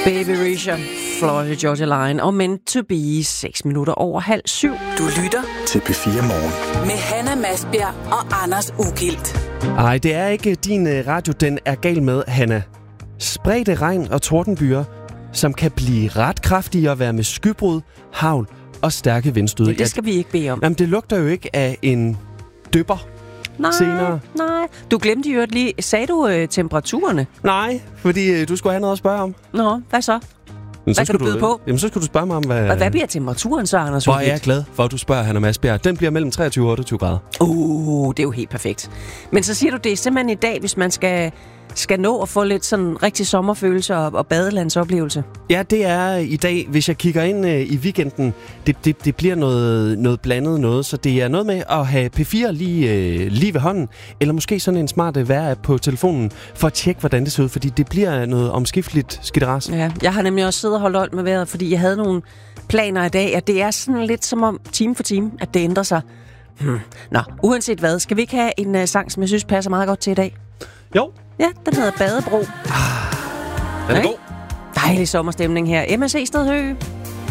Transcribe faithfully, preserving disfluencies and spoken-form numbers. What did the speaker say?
Baby Risha, Florida Georgia Line og Meant to Be, seks minutter over halv syv. Du lytter til P fire Morgen med Hanna Masbjerg og Anders Ugilt. Ej, det er ikke din radio, den er gal med, Hanna. Spredte regn og tordenbyer, som kan blive ret kraftige og være med skybrud, hagl og stærke vindstød. Ja, det skal vi ikke bede om. Jamen, det lugter jo ikke af en dypper nej, senere. Nej, du glemte jo lige. Sagde du øh, temperaturerne? Nej, fordi øh, du skulle have noget at spørge om. Nå, hvad så? Men så hvad kan du byde på? Jamen, så skal du spørge mig om, hvad... Hvad bliver temperaturen så, Anders? Hvor er jeg glad for, at du spørger, Hanna Masbjerg. Den bliver mellem treogtyve og otteogtyve grader. Uh, det er jo helt perfekt. Men så siger du, det er simpelthen i dag, hvis man skal... skal nå at få lidt sådan rigtig sommerfølelse og, og badelandsoplevelse. Ja, det er i dag, hvis jeg kigger ind øh, i weekenden, det, det, det bliver noget, noget blandet noget, så det er noget med at have P fire lige, øh, lige ved hånden, eller måske sådan en smart øh, vejr-app på telefonen, for at tjekke, hvordan det ser ud, fordi det bliver noget omskifteligt skidteras. Ja, jeg har nemlig også siddet og holdt øje med vejret, fordi jeg havde nogle planer i dag, at det er sådan lidt som om time for time, at det ændrer sig. Hmm. Nå, uanset hvad, skal vi ikke have en uh, sang, som jeg synes passer meget godt til i dag? Jo. Ja, den hedder Badebro. Ah, den er god. Dejlig sommerstemning her. M S C Sted Hø.